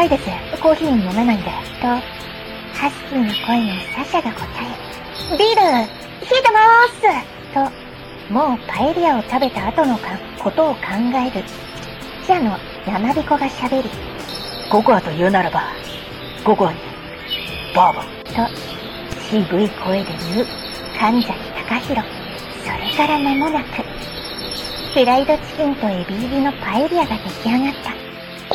ないです。コーヒー飲めないんで。と、ハスキーな声にサシャが答え、ビール、冷えてまーすと、もうパエリアを食べた後のことを考える。記者の山彦が喋り、 ココアと言うならば、ココアに、バーボン。 と、渋い声で言う、神崎隆弘。それから間もなく、フライドチキンとエビ入りのパエリアが出来上がった。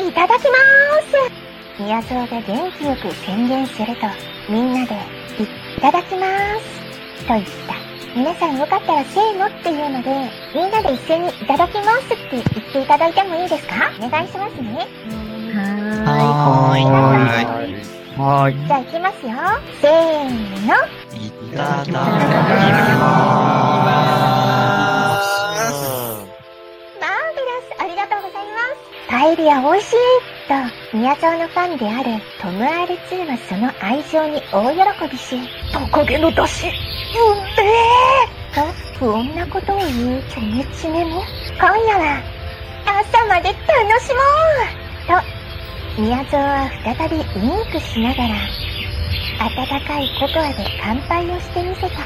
いただきまーす。宮蔵が元気よく宣言すると、みんなで、いただきまーす。と言った。皆さんよかったらせーのっていうので、みんなで一斉にいただきますって言っていただいてもいいですか？お願いしますね。 はい。 じゃあ行きますよ。せーの。 いただきます。 マーベラス、ありがとうございます。パエリア美味しいと、宮沢のファンであるトム R2 はその愛情に大喜びし、 トカゲの出汁、 と不穏なことを言うチョメチメも、今夜は朝まで楽しもうと、宮沢は再びウインクしながら、温かいココアで乾杯をしてみせた。はい、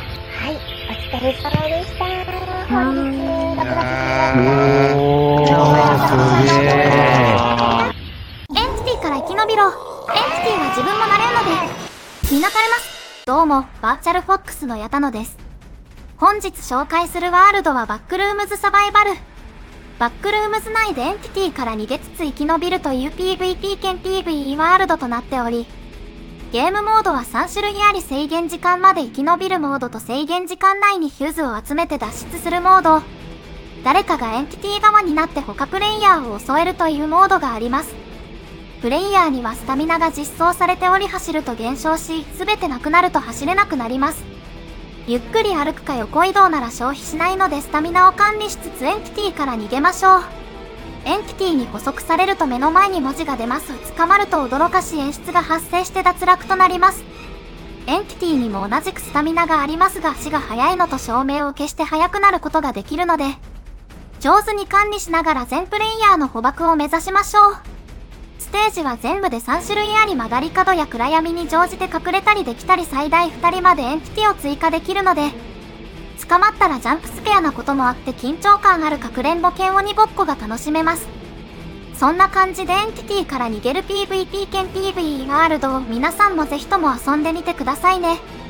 お疲れ様でした。本日、 エンティティから生き延びろ。エンティティは自分もなれるので。みなかれます。どうも、バーチャルフォックスの矢田野です。本日紹介するワールドはバックルームズサバイバル。バックルームズ内でエンティティから逃げつつ生き延びるという PVP 兼 PVE ワールドとなっており、ゲームモードは3種類あり、制限時間まで生き延びるモードと制限時間内にフューズを集めて脱出するモード。誰かがエンティティ側になって他プレイヤーを襲えるというモードがあります。プレイヤーにはスタミナが実装されており、走ると減少し、すべてなくなると走れなくなります。ゆっくり歩くか横移動なら消費しないので、スタミナを管理しつつエンティティから逃げましょう。エンティティに捕捉されると目の前に文字が出ます。捕まると驚かし演出が発生して脱落となります。エンティティにも同じくスタミナがありますが、足が速いのと照明を消して速くなることができるので、上手に管理しながら全プレイヤーの捕獲を目指しましょう。ステージは全部で3種類あり、曲がり角や暗闇に乗じて隠れたりできたり、最大2人までエンティティを追加できるので、捕まったらジャンプスケアなこともあって緊張感あるかくれんぼ剣鬼ごっこが楽しめます。そんな感じでエンティティから逃げる PVP 兼 PVE ワールドを皆さんもぜひとも遊んでみてくださいね。